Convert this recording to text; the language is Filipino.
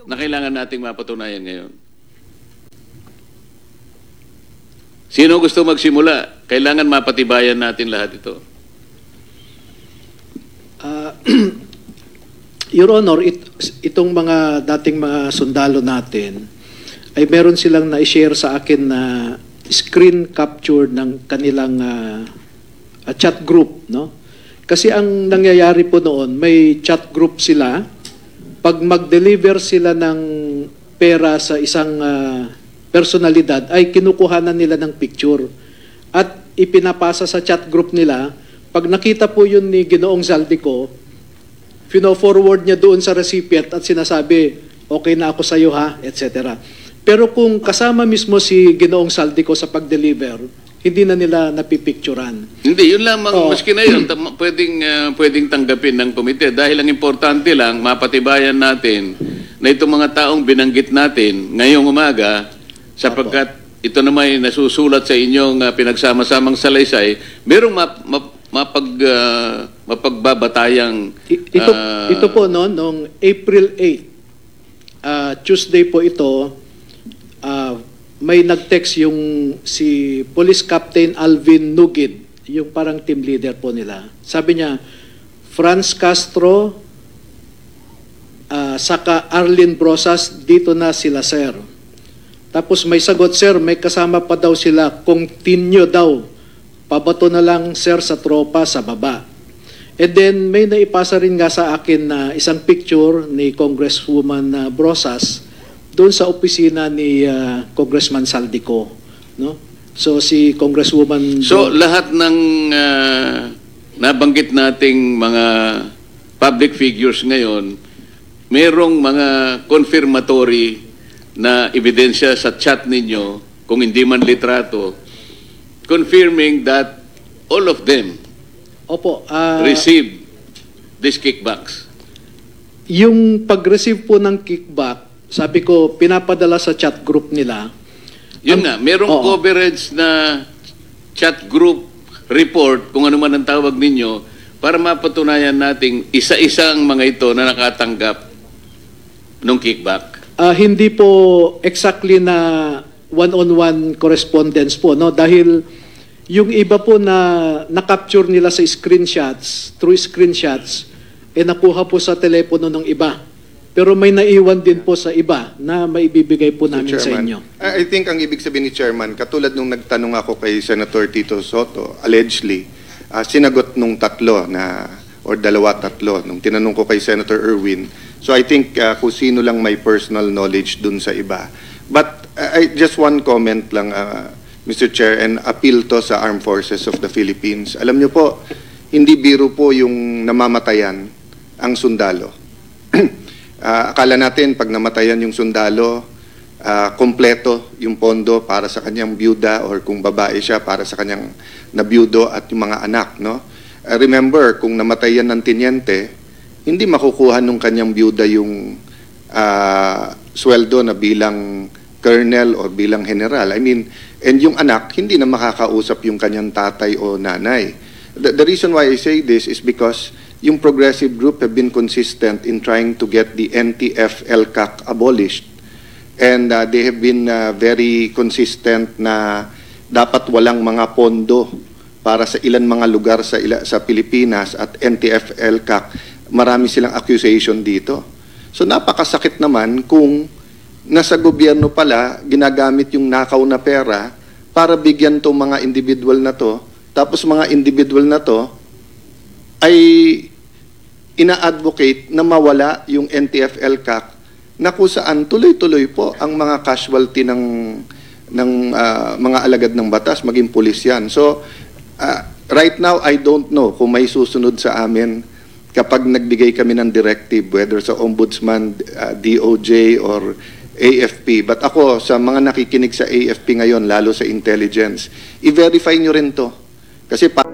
na kailangan nating mapatunayan ngayon? Sino gusto magsimula? Kailangan mapatibayan natin lahat ito. Your Honor, itong mga dating mga sundalo natin ay meron silang na-share sa akin na screen capture ng kanilang chat group, no? Kasi ang nangyayari po noon, may chat group sila. Pag mag-deliver sila ng pera sa isang personalidad, ay kinukuhanan nila ng picture at ipinapasa sa chat group nila. Pag nakita po yun ni Ginoong Zaldico, fino-forward niya doon sa recipient at sinasabi, okay na ako sa iyo ha, etc. Pero kung kasama mismo si Ginoong Zaldico sa pag-deliver, hindi na nila napipicturan. Hindi, yun lamang, maski na yun, pwedeng tanggapin ng komite. Dahil ang importante lang, mapatibayan natin na itong mga taong binanggit natin ngayong umaga, sapagkat ito naman ay nasusulat sa inyong pinagsama-samang salaysay, merong mapagbabatayang... Ito po, no, noong April 8, Tuesday po ito, may nag-text yung si Police Captain Alvin Nugid, yung parang team leader po nila. Sabi niya, Franz Castro, saka Arlene Brosas, dito na sila, sir. Tapos may sagot, sir, may kasama pa daw sila, continue daw. Pabato na lang, sir, sa tropa sa baba. And then may naipasa rin nga sa akin na isang picture ni Congresswoman Brosas doon sa opisina ni Congressman Zaldico, no? So si Congresswoman... So lahat ng nabanggit nating mga public figures ngayon, merong mga confirmatory na ebidensya sa chat ninyo, kung hindi man litrato, confirming that all of them receive these kickbacks. Yung pag-receive po ng kickback, sabi ko, pinapadala sa chat group nila. Yun nga, merong coverage na chat group report, kung ano man ang tawag ninyo, para mapatunayan nating isa-isang mga ito na nakatanggap ng kickback. Hindi po exactly na one-on-one correspondence po, no? Dahil yung iba po na na-capture nila sa screenshots, through screenshots, nakuha po sa telepono ng iba. Pero may naiwan din po sa iba na maibibigay po namin sa inyo. I think ang ibig sabihin ni Chairman, katulad nung nagtanong ako kay Senator Tito Soto, allegedly, sinagot nung tatlo na, or dalawa-tatlo, nung tinanong ko kay Senator Erwin. So I think kung sino lang may personal knowledge dun sa iba. But just one comment lang, Mr. Chair, and appeal to sa Armed Forces of the Philippines. Alam niyo po, hindi biro po yung namamatayan ang sundalo. Akala natin pag namatayan yung sundalo, kompleto yung pondo para sa kanyang byuda or kung babae siya para sa kanyang nabyudo at yung mga anak, no? Remember, kung namatayan ng tinyente, hindi makukuha nung kanyang byuda yung sweldo na bilang colonel o bilang general. I mean, and yung anak, hindi na makakausap yung kanyang tatay o nanay. The reason why I say this is because yung progressive group have been consistent in trying to get the NTF-ELCAC abolished. And they have been very consistent na dapat walang mga pondo para sa ilan mga lugar sa Pilipinas at NTF-ELCAC. Marami silang accusation dito. So napakasakit naman kung nasa gobyerno pala ginagamit yung nakaw na pera para bigyan to mga individual na to, tapos mga individual na to ay ina-advocate na mawala yung NTF-ELCAC na kung saan tuloy-tuloy po ang mga casualty ng mga alagad ng batas, maging pulis yan. So right now I don't know kung may susunod sa amin kapag nagbigay kami ng directive, whether sa Ombudsman, DOJ, or AFP. But ako, sa mga nakikinig sa AFP ngayon, lalo sa intelligence, i-verify nyo rin to. Kasi